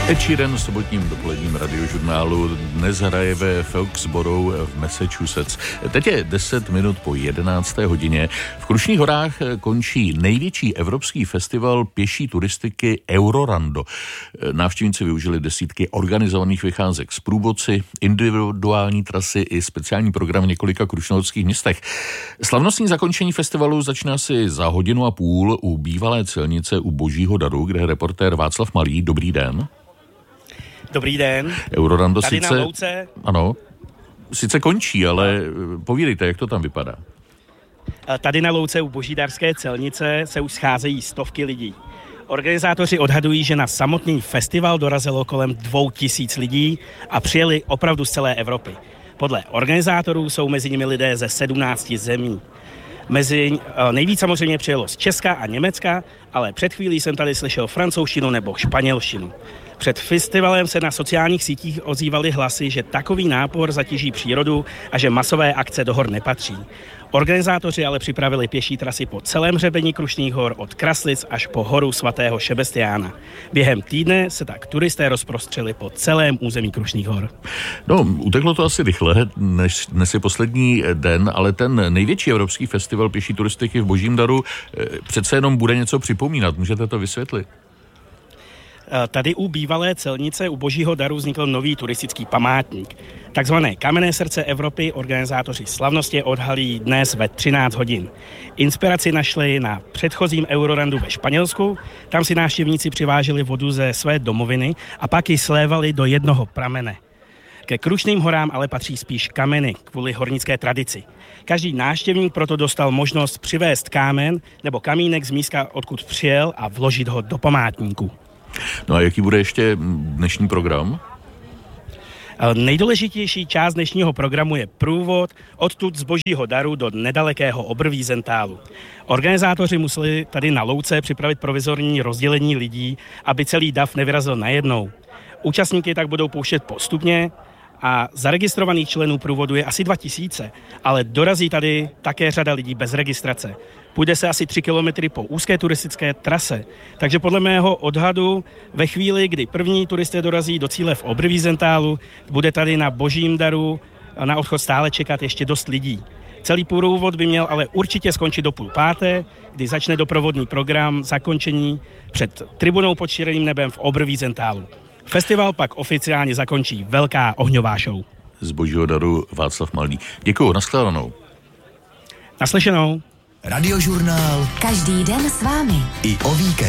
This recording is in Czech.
Ed Sheeran v sobotním dopoledním radiožurnálu dnes hraje ve Foxborough v Massachusetts. Teď je 10 minut po 11. hodině. V Krušných horách končí největší evropský festival pěší turistiky Eurorando. Návštěvníci využili desítky organizovaných vycházek z průvodci, individuální trasy i speciální program v několika krušnohorských městech. Slavnostní zakončení festivalu začne asi za 1,5 hodiny u bývalé celnice u Božího daru, kde je reportér Václav Malý. Dobrý den. Dobrý den. Eurorando tady sice... na louce. Ano, sice končí, ale povídejte, jak to tam vypadá. Tady na louce u Božídarské celnice se už scházejí stovky lidí. Organizátoři odhadují, že na samotný festival dorazilo kolem 2000 lidí a přijeli opravdu z celé Evropy. Podle organizátorů jsou mezi nimi lidé ze 17 zemí. Nejvíc samozřejmě přijelo z Česka a Německa, ale před chvílí jsem tady slyšel francouzštinu nebo španělštinu. Před festivalem se na sociálních sítích ozývaly hlasy, že takový nápor zatíží přírodu a že masové akce do hor nepatří. Organizátoři ale připravili pěší trasy po celém hřebení Krušných hor od Kraslic až po horu svatého Šebestiána. Během týdne se tak turisté rozprostřeli po celém území Krušných hor. No, uteklo to asi rychle, než dnes je poslední den, ale ten největší evropský festival pěší turistiky v Božím daru přece jenom bude něco připomínat. Můžete to vysvětlit? Tady u bývalé celnice u Božího daru vznikl nový turistický památník. Takzvané Kamenné srdce Evropy organizátoři slavnosti odhalí dnes ve 13 hodin. Inspiraci našli na předchozím Eurorandu ve Španělsku. Tam si návštěvníci přiváželi vodu ze své domoviny a pak ji slévali do jednoho pramene. Ke Krušným horám ale patří spíš kameny kvůli hornické tradici. Každý návštěvník proto dostal možnost přivést kámen nebo kamínek z místa, odkud přijel, a vložit ho do památníku. No a jaký bude ještě dnešní program? Nejdůležitější část dnešního programu je průvod odtud z Božího daru do nedalekého Oberwiesentálu. Organizátoři museli tady na louce připravit provizorní rozdělení lidí, aby celý dav nevyrazil najednou. Účastníky tak budou pouštět postupně a zaregistrovaných členů průvodu je asi 2000, ale dorazí tady také řada lidí bez registrace. Půjde se asi 3 kilometry po úzké turistické trase, takže podle mého odhadu ve chvíli, kdy první turisté dorazí do cíle v Oberwiesentálu, bude tady na Božím daru na odchod stále čekat ještě dost lidí. Celý průvod by měl ale určitě skončit do 4:30, kdy začne doprovodný program zakončení před tribunou pod šíreným nebem v Oberwiesentálu. Festival pak oficiálně zakončí velká ohňová show. Z Božího daru Václav Malý. Děkuju, nashledanou. Naslyšenou. Radiožurnál. Každý den s vámi. I o víkendu.